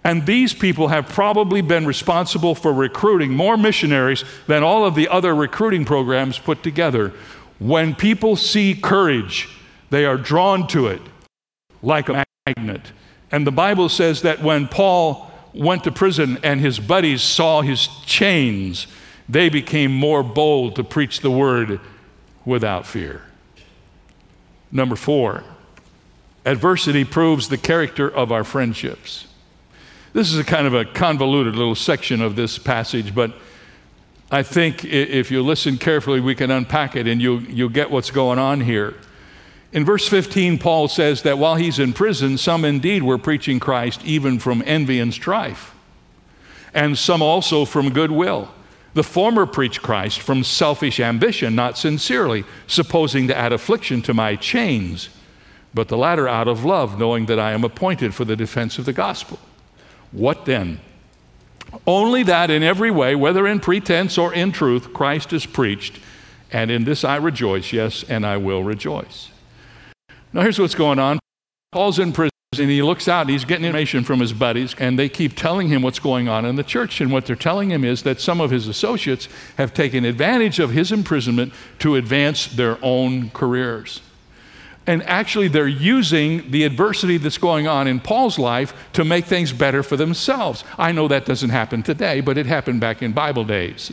And these people have probably been responsible for recruiting more missionaries than all of the other recruiting programs put together. When people see courage, they are drawn to it like a magnet. And the Bible says that when Paul went to prison and his buddies saw his chains, they became more bold to preach the word without fear. Number 4, adversity proves the character of our friendships. This is a kind of a convoluted little section of this passage, but I think if you listen carefully, we can unpack it and you'll get what's going on here. In verse 15, Paul says that while he's in prison, some indeed were preaching Christ even from envy and strife, and some also from goodwill. The former preached Christ from selfish ambition, not sincerely, supposing to add affliction to my chains, but the latter out of love, knowing that I am appointed for the defense of the gospel. What then? Only that in every way, whether in pretense or in truth, Christ is preached, and in this I rejoice, yes, and I will rejoice. Now here's what's going on. Paul's in prison, and he looks out, and he's getting information from his buddies, and they keep telling him what's going on in the church. And what they're telling him is that some of his associates have taken advantage of his imprisonment to advance their own careers. And actually, they're using the adversity that's going on in Paul's life to make things better for themselves. I know that doesn't happen today, but it happened back in Bible days.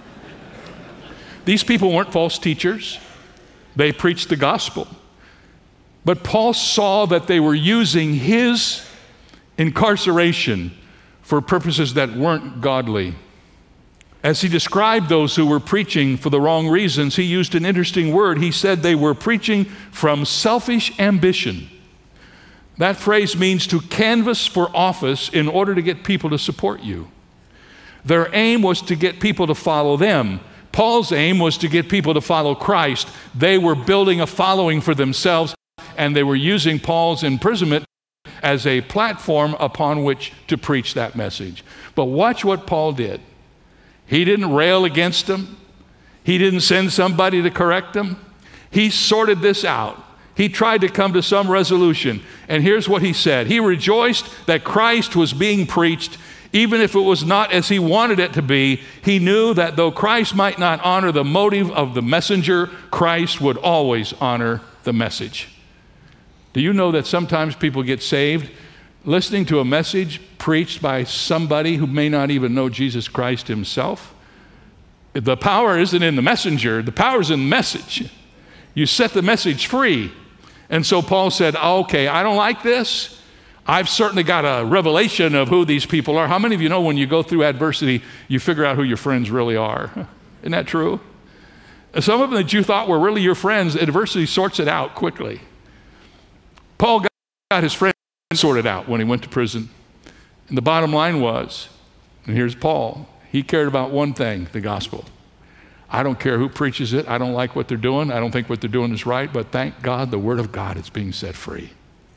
These people weren't false teachers. They preached the gospel. But Paul saw that they were using his incarceration for purposes that weren't godly. As he described those who were preaching for the wrong reasons, he used an interesting word. He said they were preaching from selfish ambition. That phrase means to canvass for office in order to get people to support you. Their aim was to get people to follow them. Paul's aim was to get people to follow Christ. They were building a following for themselves, and they were using Paul's imprisonment as a platform upon which to preach that message. But watch what Paul did. He didn't rail against them. He didn't send somebody to correct them. He sorted this out. He tried to come to some resolution. And here's what he said. He rejoiced that Christ was being preached, even if it was not as he wanted it to be. He knew that though Christ might not honor the motive of the messenger, Christ would always honor the message. Do you know that sometimes people get saved listening to a message preached by somebody who may not even know Jesus Christ himself? The power isn't in the messenger, the power is in the message. You set the message free. And so Paul said, okay, I don't like this. I've certainly got a revelation of who these people are. How many of you know when you go through adversity, you figure out who your friends really are? Isn't that true? Some of them that you thought were really your friends, adversity sorts it out quickly. Paul got his friends sorted out when he went to prison. And the bottom line was, and here's Paul, he cared about one thing, the gospel. I don't care who preaches it. I don't like what they're doing. I don't think what they're doing is right, but thank God the word of God is being set free.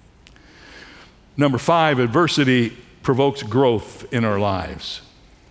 Number 5, adversity provokes growth in our lives.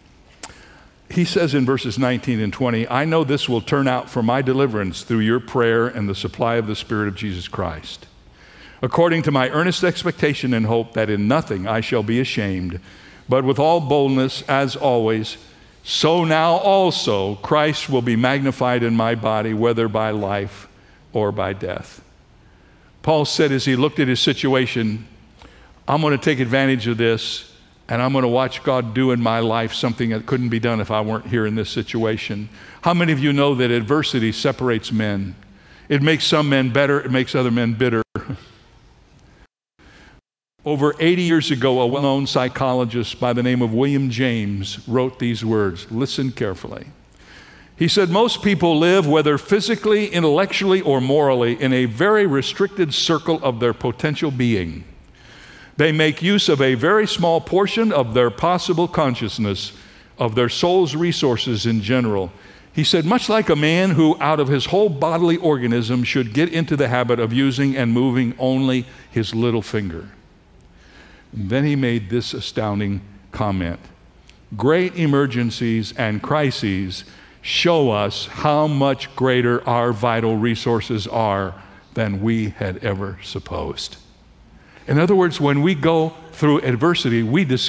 He says in verses 19 and 20, I know this will turn out for my deliverance through your prayer and the supply of the Spirit of Jesus Christ, according to my earnest expectation and hope that in nothing I shall be ashamed, but with all boldness, as always, so now also Christ will be magnified in my body, whether by life or by death. Paul said as he looked at his situation, I'm going to take advantage of this, and I'm going to watch God do in my life something that couldn't be done if I weren't here in this situation. How many of you know that adversity separates men? It makes some men better, it makes other men bitter. Over 80 years ago, a well-known psychologist by the name of William James wrote these words. Listen carefully. He said, most people live, whether physically, intellectually, or morally, in a very restricted circle of their potential being. They make use of a very small portion of their possible consciousness, of their soul's resources in general. He said, much like a man who out of his whole bodily organism should get into the habit of using and moving only his little finger. And then he made this astounding comment. Great emergencies and crises show us how much greater our vital resources are than we had ever supposed. In other words, when we go through adversity, we discover